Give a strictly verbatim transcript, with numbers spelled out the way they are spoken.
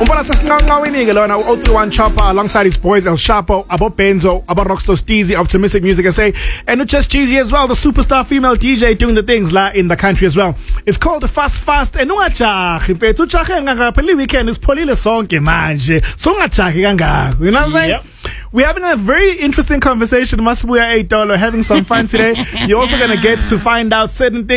Umbala sasinqanqawini-ke lona u-oh three one Chopper alongside his boys El Chapo, Abo Benzo, Abo Rockstar Steezy, Optimistic Music S A, and Just Cheesy as well, the superstar female D J doing the things la in the country as well. It's called Fast Fast and ungajahi mfethu ujahe ngaka phela weekend isipholile sonke manje. So ungajahi kangaka. You know what I'm saying? Yep. We're having a very interesting conversation. Masibuya eight dollar, having some fun today. You're also gonna get to find out certain things.